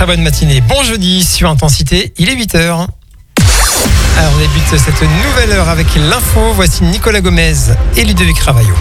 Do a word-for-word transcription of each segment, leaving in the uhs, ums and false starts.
Très bonne matinée, bon jeudi sur Intensité, il est huit heures. Alors on débute cette nouvelle heure avec l'info, voici Nicolas Gomez et Ludovic Ravaillot.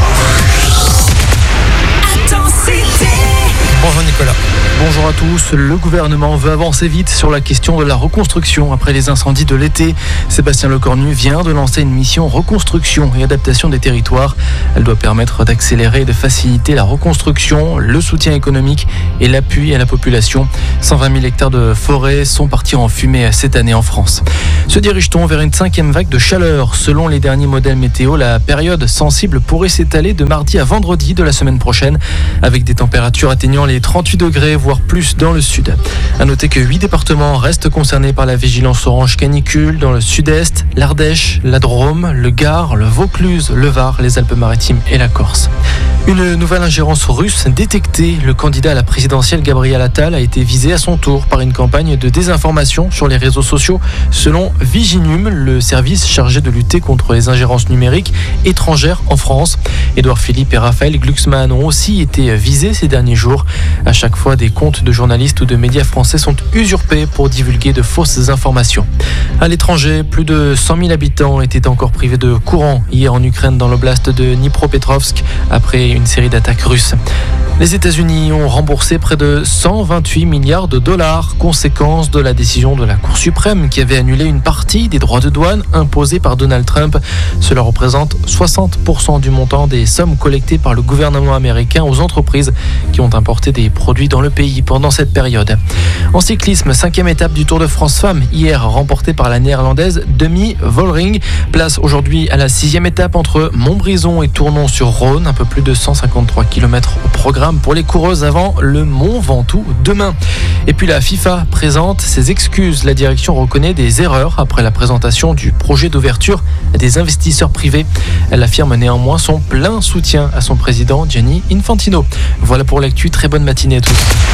Bonjour Nicolas. Bonjour à tous. Le gouvernement veut avancer vite sur la question de la reconstruction après les incendies de l'été. Sébastien Lecornu vient de lancer une mission reconstruction et adaptation des territoires. Elle doit permettre d'accélérer et de faciliter la reconstruction, le soutien économique et l'appui à la population. cent vingt mille hectares de forêt sont partis en fumée cette année en France. Se dirige-t-on vers une cinquième vague de chaleur ? Selon les derniers modèles météo, la période sensible pourrait s'étaler de mardi à vendredi de la semaine prochaine, avec des températures atteignant les trente-huit degrés, voire plus dans le sud. À noter que huit départements restent concernés par la vigilance orange canicule dans le sud-est, l'Ardèche, la Drôme, le Gard, le Vaucluse, le Var, les Alpes-Maritimes et la Corse. Une nouvelle ingérence russe détectée. Le candidat à la présidentielle Gabriel Attal a été visé à son tour par une campagne de désinformation sur les réseaux sociaux. Selon Viginum, le service chargé de lutter contre les ingérences numériques étrangères en France. Édouard Philippe et Raphaël Glucksmann ont aussi été visés ces derniers jours. À chaque fois, des comptes de journalistes ou de médias français sont usurpés pour divulguer de fausses informations. À l'étranger, plus de cent mille habitants étaient encore privés de courant hier en Ukraine dans l'oblast de Dnipropetrovsk après une série d'attaques russes. Les États-Unis ont remboursé près de cent vingt-huit milliards de dollars, conséquence de la décision de la Cour suprême qui avait annulé une partie des droits de douane imposés par Donald Trump. Cela représente soixante pour cent du montant des sommes collectées par le gouvernement américain aux entreprises qui ont importé des produits dans le pays pendant cette période. En cyclisme, cinquième étape du Tour de France Femmes, hier remportée par la néerlandaise Demi Vollering. Place aujourd'hui à la sixième étape entre Montbrison et Tournon-sur-Rhône, un peu plus de cent cinquante-trois kilomètres au programme pour les coureuses avant le Mont Ventoux demain. Et puis la FIFA présente ses excuses. La direction reconnaît des erreurs après la présentation du projet d'ouverture à des investisseurs privés. Elle affirme néanmoins son plein soutien à son président Gianni Infantino. Voilà pour l'actu, très bonne matinée à tous.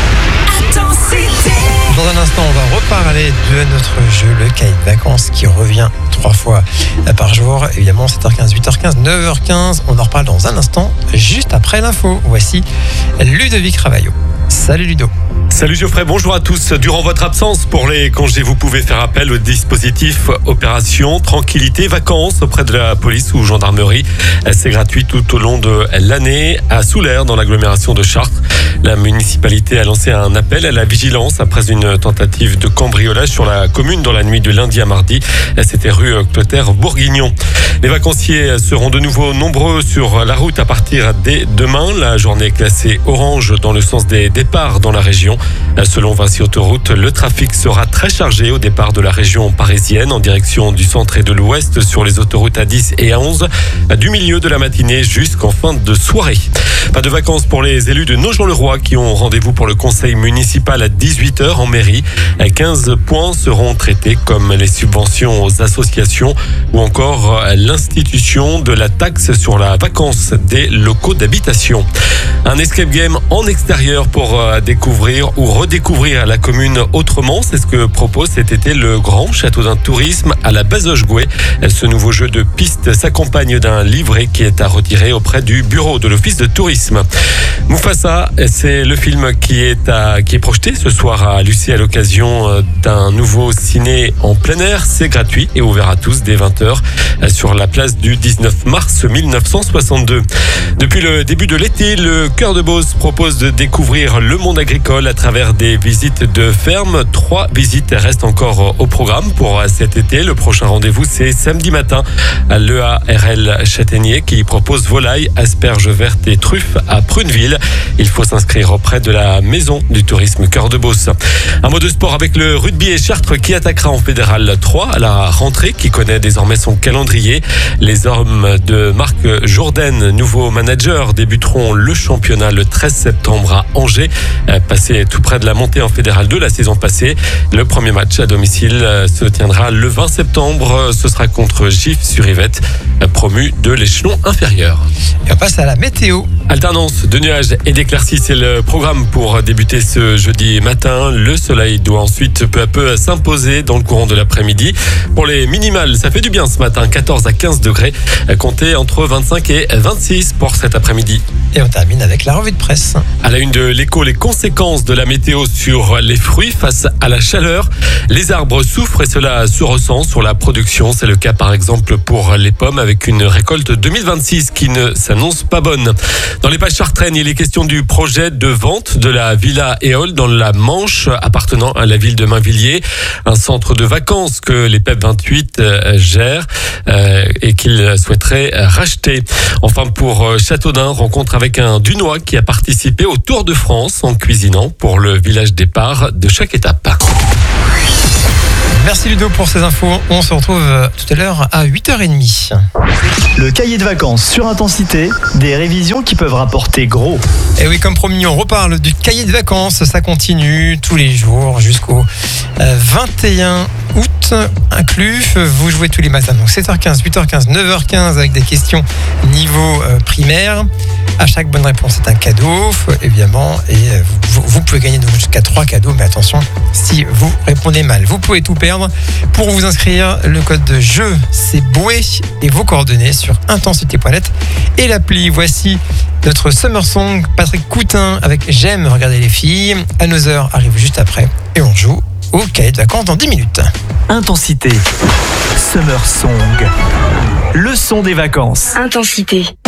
Dans un instant, on va reparler de notre jeu, le cahier de vacances, qui revient trois fois par jour. Évidemment, sept heures quinze, huit heures quinze, neuf heures quinze. On en reparle dans un instant, juste après l'info. Voici Ludovic Ravaillot. Salut Ludo. Salut Geoffrey, bonjour à tous. Durant votre absence pour les congés, vous pouvez faire appel au dispositif Opération Tranquillité Vacances auprès de la police ou gendarmerie. C'est gratuit tout au long de l'année à Soulaire, dans l'agglomération de Chartres. La municipalité a lancé un appel à la vigilance après une tentative de cambriolage sur la commune dans la nuit de lundi à mardi. C'était rue Clotaire-Bourguignon. Les vacanciers seront de nouveau nombreux sur la route à partir dès demain. La journée est classée orange dans le sens des départs dans la région. Selon Vinci Autoroute, le trafic sera très chargé au départ de la région parisienne en direction du centre et de l'ouest sur les autoroutes A dix et A onze du milieu de la matinée jusqu'en fin de soirée. Pas de vacances pour les élus de Nogent-le-Roi qui ont rendez-vous pour le conseil municipal à dix-huit heures en mairie. quinze points seront traités comme les subventions aux associations ou encore l'institution de la taxe sur la vacance des locaux d'habitation. Un escape game en extérieur pour découvrir ou redécouvrir la commune autrement. C'est ce que propose cet été le Grand Château d'un Tourisme à la Bazoche-Gouet. Ce nouveau jeu de piste s'accompagne d'un livret qui est à retirer auprès du bureau de l'office de tourisme. Mufasa, c'est le film qui est, à, qui est projeté ce soir à Lucie à l'occasion d'un nouveau ciné en plein air. C'est gratuit et ouvert à tous dès vingt heures sur la place du dix-neuf mars mille neuf cent soixante-deux. Depuis le début de l'été, le Cœur de Beauce propose de découvrir le monde agricole à travers des visites de ferme. Trois visites restent encore au programme pour cet été. Le prochain rendez-vous, c'est samedi matin à l'E A R L Châtaignier qui propose volailles, asperges vertes et truffes à Pruneville. Il faut s'inscrire auprès de la maison du tourisme Cœur de Beauce. Un mot de sport avec le rugby et Chartres qui attaquera en Fédéral trois à la rentrée qui connaît désormais son calendrier. Les hommes de Marc Jourdain, nouveau manager, débuteront le championnat le treize septembre à Angers, passé tout près de la montée en Fédéral deux la saison passée. Le premier match à domicile se tiendra le vingt septembre. Ce sera contre Gif-sur-Yvette. promus de l'échelon inférieur. Et on passe à la météo. Alternance de nuages et d'éclaircies, c'est le programme pour débuter ce jeudi matin. Le soleil doit ensuite peu à peu s'imposer dans le courant de l'après-midi. Pour les minimales, ça fait du bien ce matin, quatorze à quinze degrés, comptez entre vingt-cinq et vingt-six pour cet après-midi. Et on termine avec la revue de presse. À la une de l'Écho, les conséquences de la météo sur les fruits face à la chaleur. Les arbres souffrent et cela se ressent sur la production. C'est le cas par exemple pour les pommes avec une récolte deux mille vingt-six qui ne s'annonce pas bonne. Dans les pages Chartraine, il est question du projet de vente de la Villa Éole dans la Manche appartenant à la ville de Mainvilliers. Un centre de vacances que les P E P vingt-huit gèrent et qu'ils souhaiteraient racheter. Enfin pour Châteaudun, rencontre avec un Dunois qui a participé au Tour de France en cuisinant pour le village départ de chaque étape. Merci Ludo pour ces infos. On se retrouve tout à l'heure à huit heures trente. Le cahier de vacances sur Intensité, des révisions qui peuvent rapporter gros. Et oui, comme promis, on reparle du cahier de vacances. Ça continue tous les jours jusqu'au vingt et un août inclus. Vous jouez tous les matins, donc sept heures quinze, huit heures quinze, neuf heures quinze avec des questions niveau euh, primaire. À chaque bonne réponse, c'est un cadeau, évidemment. Et vous, vous pouvez gagner donc jusqu'à trois cadeaux. Mais attention, si vous répondez mal, vous pouvez tout perdre. Pour vous inscrire, le code de jeu, c'est Boué et vos coordonnées sur intensité point net. Et l'appli, voici notre Summer Song, Patrick Coutin avec J'aime regarder les filles. Another arrive juste après. Et on joue au cahier de vacances dans dix minutes. Intensité. Summer Song. Le son des vacances. Intensité.